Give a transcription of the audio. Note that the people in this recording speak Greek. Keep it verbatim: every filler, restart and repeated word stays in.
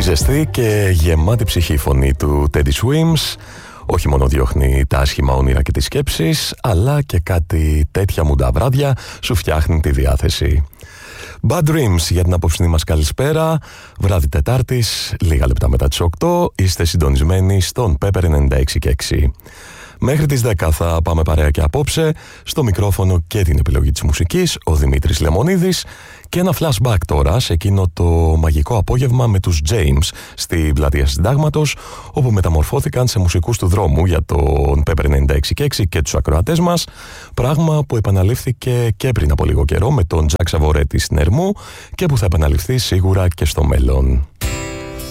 ζεστή και γεμάτη ψυχή φωνή του Teddy Swims όχι μόνο διώχνει τα άσχημα όνειρα και τις σκέψεις, αλλά και κάτι τέτοια μουντά βράδια σου φτιάχνει τη διάθεση. Bad Dreams για την απόψινή μας καλησπέρα. Βράδυ Τετάρτης, λίγα λεπτά μετά τις οκτώ, είστε συντονισμένοι στον Pepper ενενήντα έξι και έξι. Μέχρι τις δέκα θα πάμε παρέα και απόψε. Στο μικρόφωνο και την επιλογή της μουσικής ο Δημήτρης Λεμονίδης. Και ένα flashback τώρα σε εκείνο το μαγικό απόγευμα με τους James στην Πλατεία Συντάγματος, όπου μεταμορφώθηκαν σε μουσικούς του δρόμου για τον Pepper ενενήντα έξι και έξι και τους ακροατές μας. Πράγμα που επαναλήφθηκε και πριν από λίγο καιρό με τον Jack Savoretti στην Ερμού και που θα επαναληφθεί σίγουρα και στο μέλλον.